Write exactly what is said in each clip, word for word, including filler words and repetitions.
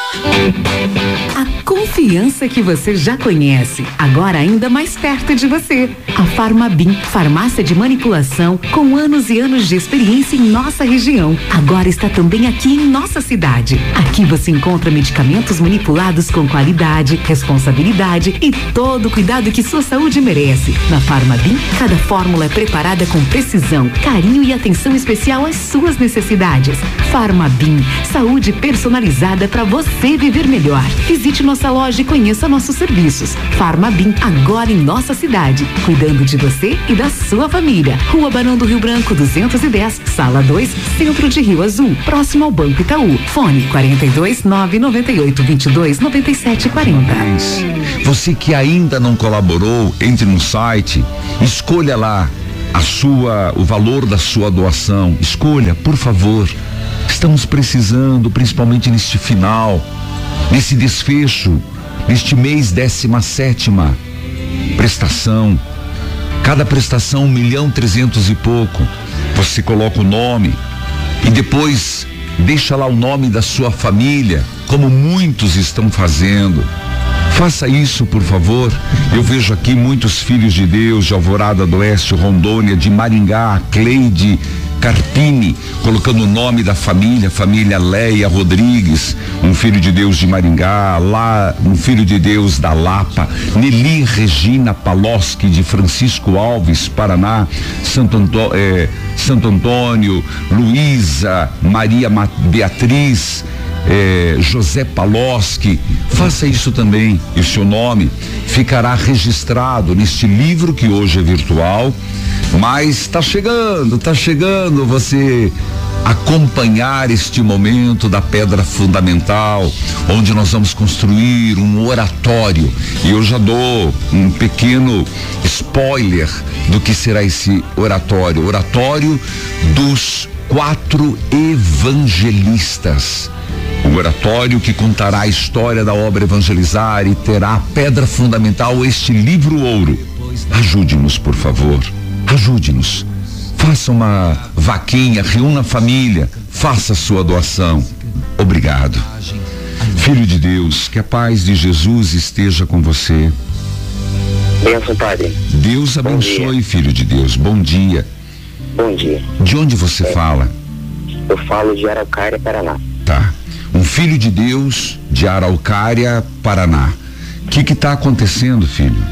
A confiança que você já conhece, agora ainda mais perto de você. A Farmabim, farmácia de manipulação com anos e anos de experiência em nossa região. Agora está também aqui em nossa cidade. Aqui você encontra medicamentos manipulados com qualidade, responsabilidade e todo o cuidado que sua saúde merece. Na Farmabim, cada fórmula é preparada com precisão, carinho e atenção especial às suas necessidades. Farmabim, saúde personalizada para você viver melhor. Visite nossa loja e conheça nossos serviços. Farmabim, agora em nossa cidade, cuidando de você e da sua família. Rua Barão do Rio Branco, duzentos e dez, sala dois, centro de Rio Azul, próximo ao Banco Itaú. Fone quarenta e dois, nove noventa e oito, vinte e dois, noventa e sete, quarenta. Você que ainda não colaborou, entre no site, escolha lá a sua, o valor da sua doação. Escolha, por favor. Estamos precisando, principalmente neste final, nesse desfecho, neste mês décima sétima prestação. Cada prestação um milhão trezentos e pouco. Você coloca o nome e depois deixa lá o nome da sua família, como muitos estão fazendo. Faça isso, por favor. Eu vejo aqui muitos filhos de Deus de Alvorada do Oeste, Rondônia, de Maringá, Cleide Carpini, colocando o nome da família, família Leia Rodrigues, um filho de Deus de Maringá, lá, um filho de Deus da Lapa, Nelly Regina Paloski, de Francisco Alves, Paraná, Santo, Antô, eh, Santo Antônio, Luísa, Maria Beatriz, eh, José Paloski. Faça isso também, e o seu nome ficará registrado neste livro que hoje é virtual. Mas está chegando, está chegando você acompanhar este momento da pedra fundamental, onde nós vamos construir um oratório. E eu já dou um pequeno spoiler do que será esse oratório. Oratório dos quatro evangelistas. Um oratório que contará a história da obra Evangelizar e terá a pedra fundamental, este livro ouro. Ajude-nos, por favor. Ajude-nos, faça uma vaquinha, reúna a família, faça a sua doação. Obrigado. Filho de Deus, que a paz de Jesus esteja com você. Benção, Padre. Deus abençoe, filho de Deus. Bom dia. Bom dia. De onde você é. fala? Eu falo de Araucária, Paraná. Tá. Um filho de Deus de Araucária, Paraná. O que que tá acontecendo, filho?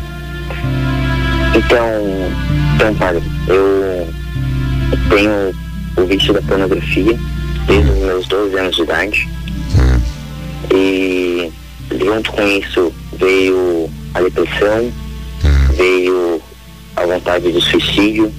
Então, então, Padre, eu tenho o vício da pornografia desde os meus doze anos de idade. Hum. E junto com isso veio a depressão, hum. veio a vontade de suicídio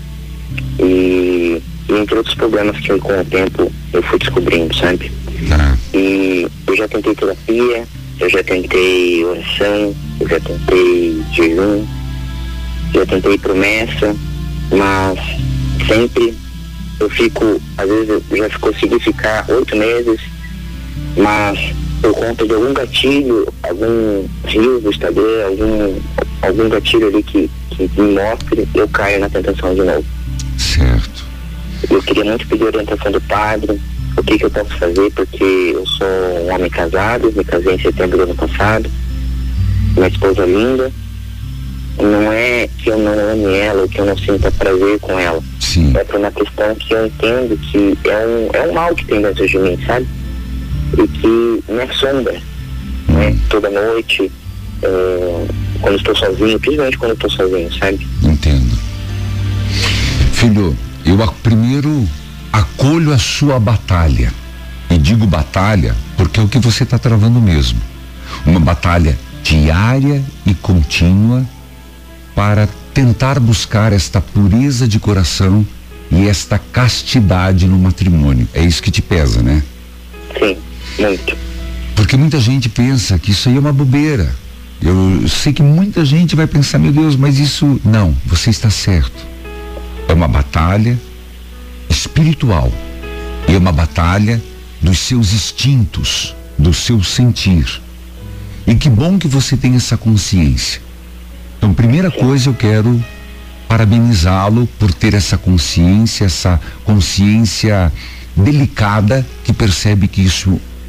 e, e entre outros problemas que com o tempo eu fui descobrindo, sabe? Hum. E eu já tentei terapia, eu já tentei oração, eu já tentei jejum, eu tentei promessa, mas sempre eu fico, às vezes eu já consegui ficar oito meses, mas por conta de algum gatilho, algum rio do Instagram, algum, algum gatilho ali que, que me mostre, eu caio na tentação de novo. Certo. Eu queria muito pedir a orientação do padre, o que que eu posso fazer, porque eu sou um homem casado, me casei em setembro do ano passado, minha esposa linda. Não é que eu não ame ela ou que eu não sinta prazer com ela. Sim. É por uma questão que eu entendo que é um, é um mal que tem dentro de mim, sabe? E que me assombra, hum. né? Toda noite, é, quando estou sozinho, principalmente quando estou sozinho, sabe? Entendo. Filho, eu a, primeiro acolho a sua batalha. E digo batalha porque é o que você está travando mesmo. Uma batalha diária e contínua para tentar buscar esta pureza de coração e esta castidade no matrimônio. É isso que te pesa, né? Sim, muito. Porque muita gente pensa que isso aí é uma bobeira. Eu sei que muita gente vai pensar, meu Deus, mas isso... Não, você está certo. É uma batalha espiritual. E é uma batalha dos seus instintos, do seu sentir. E que bom que você tem essa consciência. Então, primeira coisa, eu quero parabenizá-lo por ter essa consciência, essa consciência delicada que percebe que isso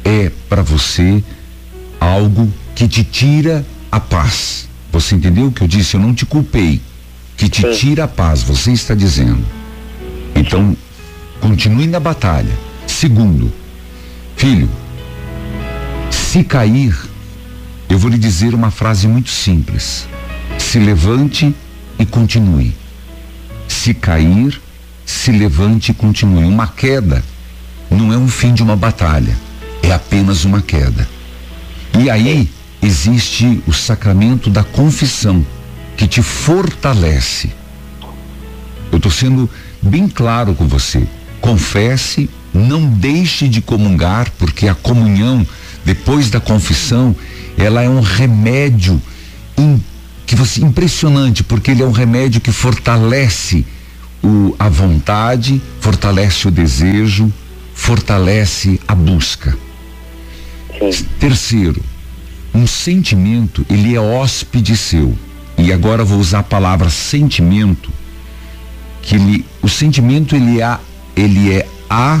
é para você algo que te tira a paz. Você entendeu o que eu disse? Eu não te culpei. Que te tira a paz, você está dizendo. Então, continue na batalha. Segundo, filho, se cair, eu vou lhe dizer uma frase muito simples. Se levante e continue. Se cair, se levante e continue. Uma queda não é um fim de uma batalha, é apenas uma queda. E aí existe o sacramento da confissão, que te fortalece. Eu estou sendo bem claro com você. Confesse, não deixe de comungar, porque a comunhão, depois da confissão, ela é um remédio in, que você, impressionante, porque ele é um remédio que fortalece o, a vontade, fortalece o desejo, fortalece a busca. Sim. Terceiro, um sentimento, ele é hóspede seu. E agora vou usar a palavra sentimento, que ele, o sentimento ele é, ele é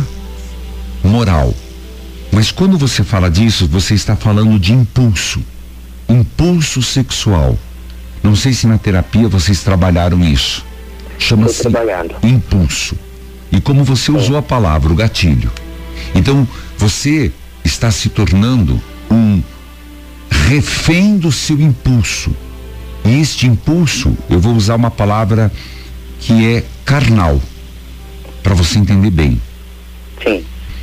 amoral. Mas quando você fala disso, você está falando de impulso, impulso sexual. Não sei se na terapia vocês trabalharam isso. Chama-se impulso. E como você usou a palavra, o gatilho. Então, você está se tornando um refém do seu impulso. E este impulso, eu vou usar uma palavra que é carnal, para você entender bem. Sim.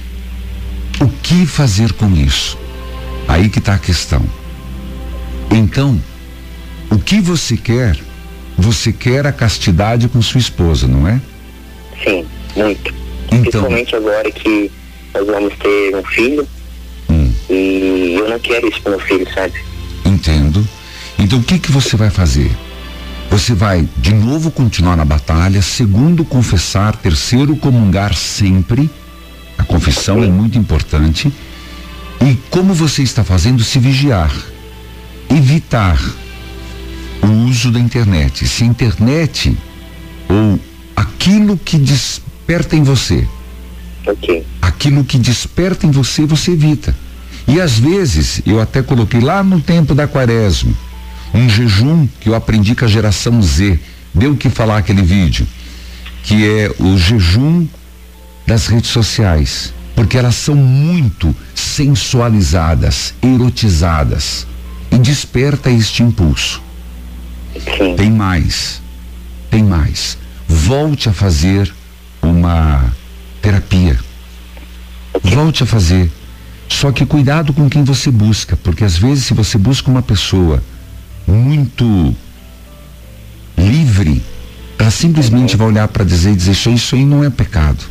O que fazer com isso? Aí que está a questão. Então, o que você quer? Você quer a castidade com sua esposa, não é? Sim, muito. Então, principalmente agora que nós vamos ter um filho, hum. e eu não quero isso para meu filho, sabe? Entendo. Então o que que você vai fazer? Você vai de novo continuar na batalha. Segundo, confessar. Terceiro, comungar sempre. A confissão Sim. é muito importante. E como você está fazendo, se vigiar. Evitar o uso da internet. Se a internet ou aquilo que desperta em você, okay. aquilo que desperta em você, você evita. E às vezes, eu até coloquei lá no tempo da quaresma, um jejum que eu aprendi com a geração Z, deu o que falar aquele vídeo, que é o jejum das redes sociais, porque elas são muito sensualizadas, erotizadas, e desperta este impulso. Sim. Tem mais, tem mais. Volte a fazer uma terapia. Volte a fazer. Só que cuidado com quem você busca, porque às vezes se você busca uma pessoa muito livre, ela simplesmente uhum. vai olhar para dizer e dizer, isso aí não é pecado.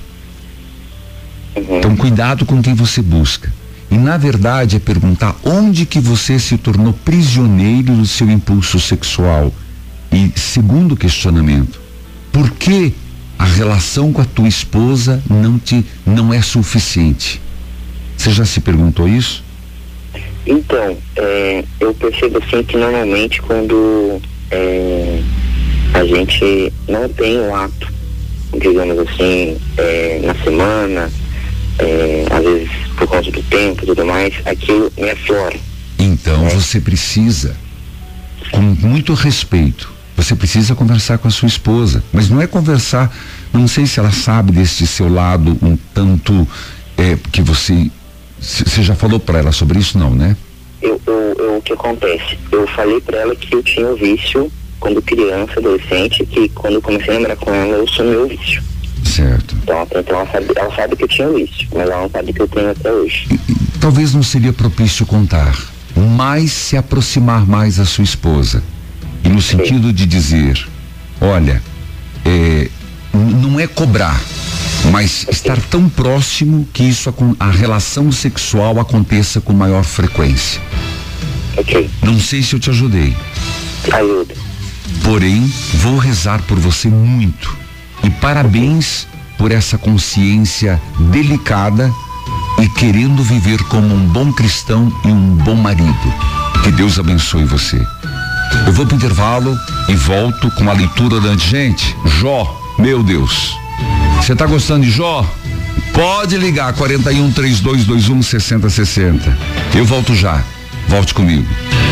Uhum. Então cuidado com quem você busca. E na verdade é perguntar onde que você se tornou prisioneiro do seu impulso sexual. E segundo questionamento, por que a relação com a tua esposa não te não é suficiente? Você já se perguntou isso? Então, é, eu percebo assim que normalmente quando é, a gente não tem um ato, digamos assim, é, na semana, é, às vezes por conta do tempo e tudo mais, aquilo me aflora. Então, né? Você precisa, com muito respeito, você precisa conversar com a sua esposa, mas não é conversar, não sei se ela sabe desse seu lado um tanto, é, que você, você já falou para ela sobre isso, não, né? Eu, eu, eu, o que acontece? Eu falei para ela que eu tinha um vício quando criança, adolescente, que quando eu comecei a namorar com ela, eu sumi o vício. Certo. Então, então ela, sabe, ela sabe que eu tinha um vício, mas ela não sabe que eu tenho até hoje. E, talvez não seria propício contar, mas se aproximar mais da sua esposa. E no sentido Sim. de dizer, olha, é, não é cobrar, mas estar tão próximo que isso, a relação sexual aconteça com maior frequência. Ok. Não sei se eu te ajudei. Ajuda. Porém, vou rezar por você muito. E parabéns por essa consciência delicada e querendo viver como um bom cristão e um bom marido. Que Deus abençoe você. Eu vou pro intervalo e volto com a leitura da gente. Jó, meu Deus. Você tá gostando de Jó? Pode ligar, quarenta e um, trinta e dois, vinte e um, sessenta, sessenta. Eu volto já. Volte comigo.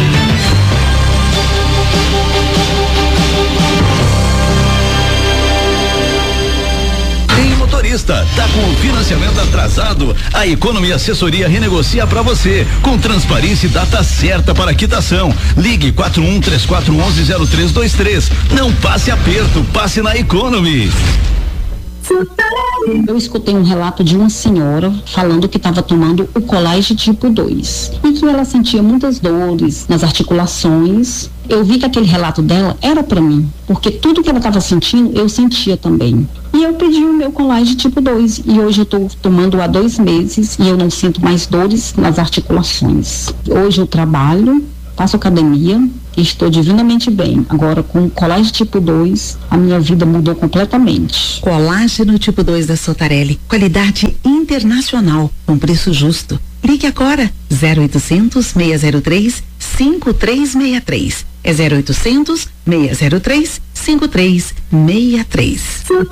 Tá com o financiamento atrasado? A Economy Assessoria renegocia para você, com transparência e data certa para quitação. Ligue quatro um três quatro um um zero três dois três. Não passe aperto, passe na Economy. Eu escutei um relato de uma senhora falando que estava tomando o Colage tipo dois e que ela sentia muitas dores nas articulações. Eu vi que aquele relato dela era para mim, porque tudo que ela estava sentindo eu sentia também. E eu pedi o meu Colage tipo dois e hoje eu estou tomando há dois meses e eu não sinto mais dores nas articulações. Hoje eu trabalho, faço academia e estou divinamente bem. Agora, com o Colágeno tipo dois, a minha vida mudou completamente. Colágeno tipo dois da Sotarelli. Qualidade internacional, com preço justo. Ligue agora, zero oitocentos, seis zero três, cinco três seis três. É zero oitocentos, seis zero três, cinco três seis três.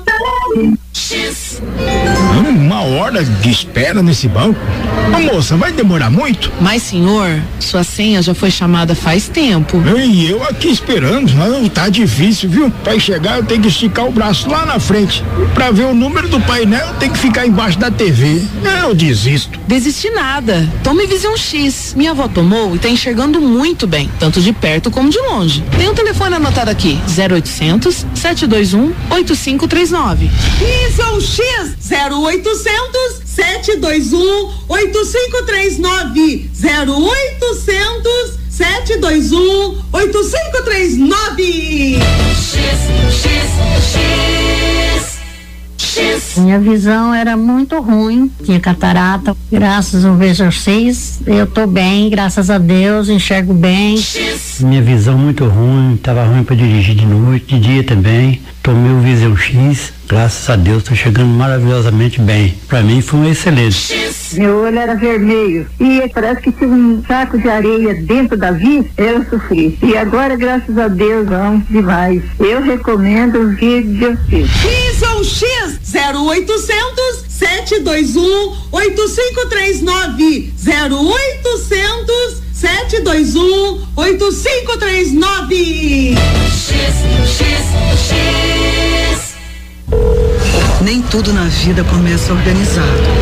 X. Uma hora de espera nesse banco? Ô, moça, vai demorar muito? Mas, senhor, sua senha já foi chamada faz tempo. E eu aqui esperando. Não, tá difícil, viu? Pra chegar eu tenho que esticar o braço lá na frente. Pra ver o número do painel eu tenho que ficar embaixo da T V. Eu desisto. Desistir nada. Tome Visão X. Minha avó tomou e tá enxergando muito bem, tanto de perto como de longe. Tem um telefone anotado aqui, zero oitocentos, sete dois um, oito cinco três nove. Visão X, zero oitocentos, sete dois um, oito cinco três nove. zero oitocentos, sete dois um, oito cinco três nove. X, X, X. X. Minha visão era muito ruim, tinha catarata. Graças ao Visão X, eu tô bem, graças a Deus, enxergo bem. X. Minha visão muito ruim, tava ruim para dirigir de noite, de dia também. Tomei o Visão X, graças a Deus, tô chegando maravilhosamente bem. Para mim foi um excelente. X. Meu olho era vermelho e parece que tinha um saco de areia dentro da vista, eu sofri. E agora, graças a Deus, não, demais. Eu recomendo o Visão X. Visão X, zero oitocentos, sete dois um, oito cinco três nove. zero oitocentos, sete dois um, oito cinco três nove. X, X, X. Nem tudo na vida começa organizado.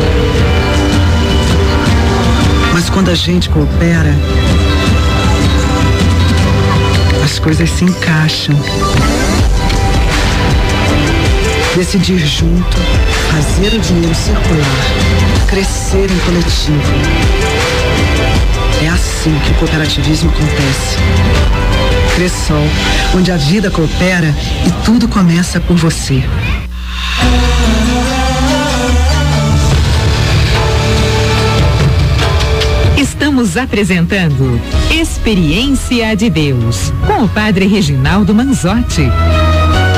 Mas quando a gente coopera, as coisas se encaixam. Decidir junto, fazer o dinheiro circular, crescer em coletivo. É assim que o cooperativismo acontece. Cressol, onde a vida coopera e tudo começa por você. Estamos apresentando Experiência de Deus com o Padre Reginaldo Manzotti.